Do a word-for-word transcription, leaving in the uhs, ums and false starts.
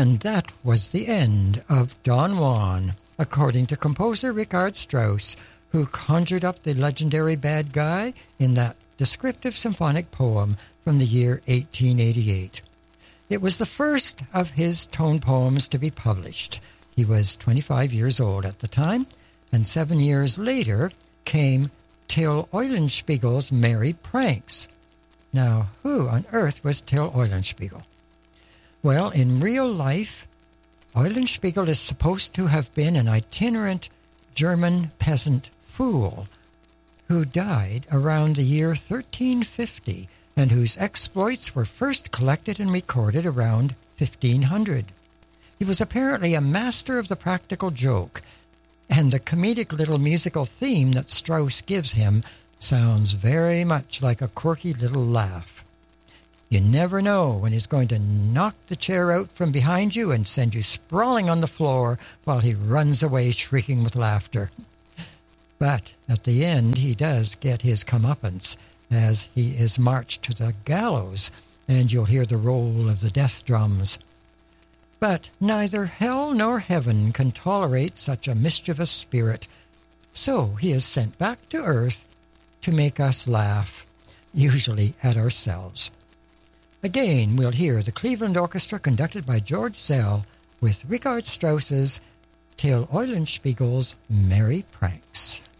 And that was the end of Don Juan, according to composer Richard Strauss, who conjured up the legendary bad guy in that descriptive symphonic poem from the year eighteen eighty-eight. It was the first of his tone poems to be published. He was twenty-five years old at the time, and seven years later came Till Eulenspiegel's Merry Pranks. Now, who on earth was Till Eulenspiegel? Well, in real life, Eulenspiegel is supposed to have been an itinerant German peasant fool who died around the year thirteen fifty and whose exploits were first collected and recorded around fifteen hundred. He was apparently a master of the practical joke, and the comedic little musical theme that Strauss gives him sounds very much like a quirky little laugh. You never know when he's going to knock the chair out from behind you and send you sprawling on the floor while he runs away shrieking with laughter. But at the end, he does get his comeuppance as he is marched to the gallows, and you'll hear the roll of the death drums. But neither hell nor heaven can tolerate such a mischievous spirit, so he is sent back to earth to make us laugh, usually at ourselves. Again, we'll hear the Cleveland Orchestra conducted by George Szell with Richard Strauss's Till Eulenspiegel's Merry Pranks.